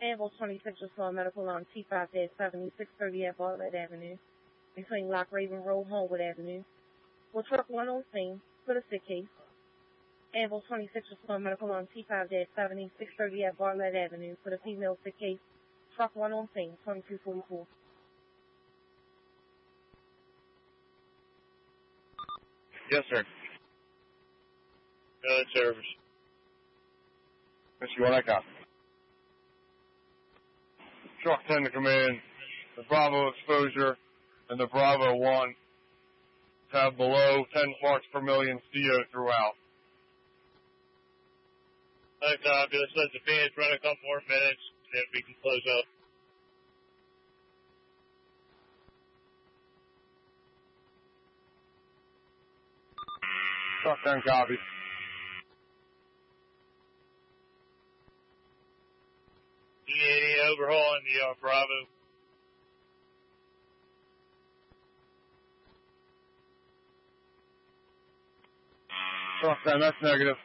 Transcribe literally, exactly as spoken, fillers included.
Ambulance twenty-six respond medical on T five seventy-six thirty at Bartlett Avenue, between Lock Raven Road, Homewood Avenue. Will truck one on scene for the sick case. Ambulance twenty-six respond medical on T five seventy-six thirty at Bartlett Avenue for the female sick case. Truck one on scene, twenty-two forty-four. Yes, sir. Good service. Mister One, I copy. Truck ten to come in. The Bravo exposure and the Bravo one have below ten parts per million C O throughout. I copy. Let's let the fans run a couple more minutes, then we can close up. Truck ten copy. D eighty overhaul in the uh, Bravo. Truck ten, that's negative.